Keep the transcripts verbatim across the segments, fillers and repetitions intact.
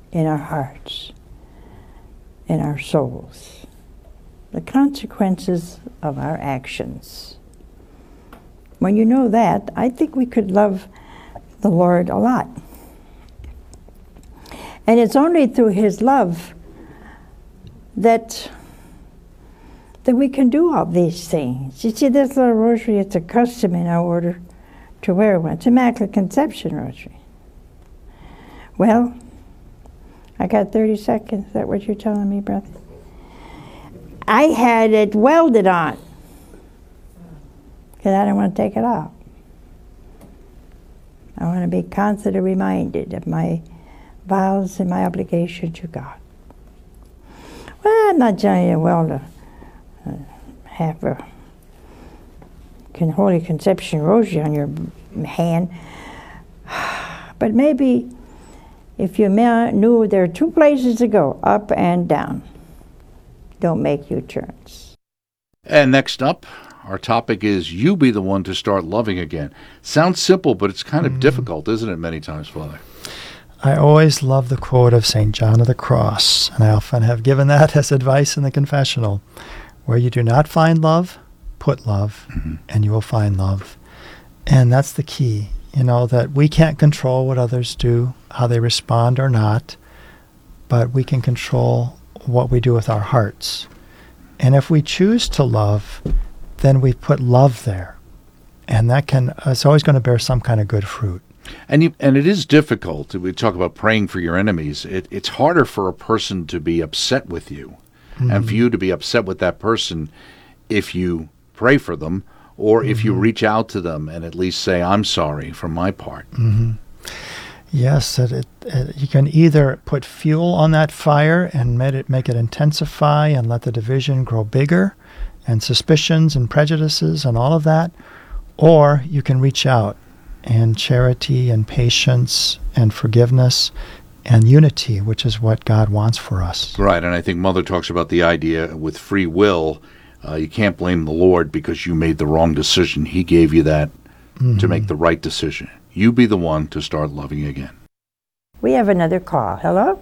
in our hearts, in our souls. The consequences of our actions. When you know that, I think we could love the Lord a lot. And it's only through His love that, that we can do all these things. You see, this little rosary, it's a custom in our order to wear one. It's Immaculate Conception rosary. Well, I got thirty seconds. Is that what you're telling me, brother? I had it welded on because I don't want to take it off. I want to be constantly reminded of my vows and my obligation to God. Well, I'm not telling you, well, to uh, have a con- Holy Conception rosary on your hand, but maybe if you ma- knew there are two places to go, up and down. Don't make U-turns. And next up, our topic is You Be the One to Start Loving Again. Sounds simple, but it's kind of mm. difficult, isn't it, many times, Father? I always love the quote of Saint John of the Cross, and I often have given that as advice in the confessional. Where you do not find love, put love, mm-hmm. and you will find love. And that's the key, you know, that we can't control what others do, how they respond or not, but we can control what we do with our hearts. And if we choose to love, then we put love there. And that can, it's always going to bear some kind of good fruit. And you, and it is difficult. We talk about praying for your enemies. It, it's harder for a person to be upset with you, mm-hmm. and for you to be upset with that person if you pray for them, or mm-hmm. if you reach out to them and at least say, I'm sorry for my part. Mm-hmm. Yes, it, it, it, you can either put fuel on that fire and make it, make it intensify and let the division grow bigger, and suspicions and prejudices and all of that, or you can reach out and charity and patience and forgiveness and unity, which is what God wants for us. Right, and I think Mother talks about the idea with free will. Uh, you can't blame the Lord because you made the wrong decision. He gave you that mm-hmm. to make the right decision. You be the one to start loving again. We have another call. Hello?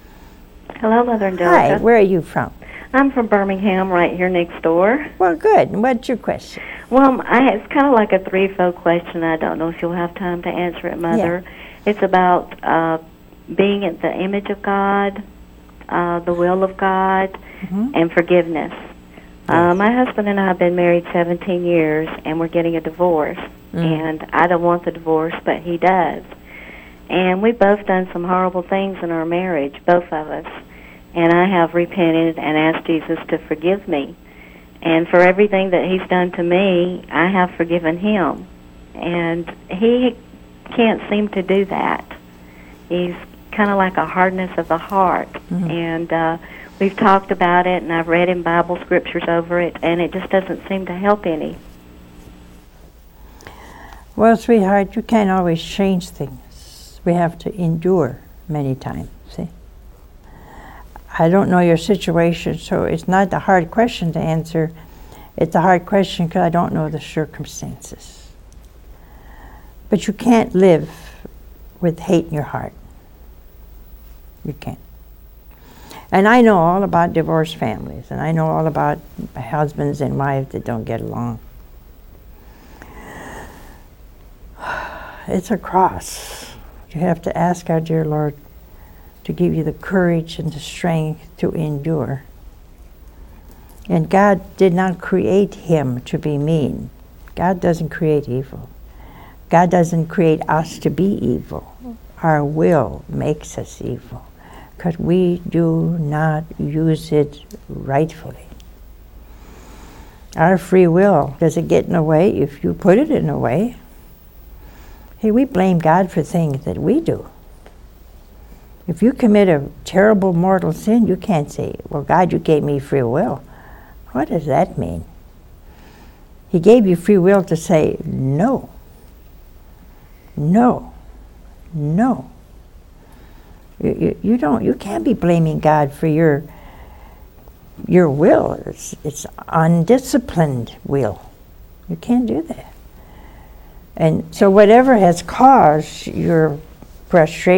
Hello, Mother Angelica. Hi, where are you from? I'm from Birmingham, right here next door. Well, good. And what's your question? Well, I, it's kind of like a threefold question. I don't know if you'll have time to answer it, Mother. Yeah. It's about uh, being in the image of God, uh, the will of God, mm-hmm. and forgiveness. Yes. Uh, my husband and I have been married seventeen years, and we're getting a divorce. Mm. And I don't want the divorce, but he does. And we've both done some horrible things in our marriage, both of us. And I have repented and asked Jesus to forgive me. And for everything that he's done to me, I have forgiven him. And he can't seem to do that. He's kind of like a hardness of the heart. Mm-hmm. And uh, we've talked about it, and I've read in Bible scriptures over it, and it just doesn't seem to help any. Well, sweetheart, you can't always change things. We have to endure many times, see? I don't know your situation, so it's not a hard question to answer. It's a hard question because I don't know the circumstances. But you can't live with hate in your heart. You can't. And I know all about divorced families, and I know all about husbands and wives that don't get along. It's a cross. You have to ask our dear Lord to give you the courage and the strength to endure. And God did not create him to be mean. God doesn't create evil. God doesn't create us to be evil. Our will makes us evil because we do not use it rightfully. Our free will, does it get in the way if you put it in the way? Hey, we blame God for things that we do. If you commit a terrible mortal sin, you can't say, well, God, you gave me free will. What does that mean? He gave you free will to say no, no, no. You, you, you don't. You can't be blaming God for your your will. It's, it's undisciplined will. You can't do that. And so whatever has caused your frustration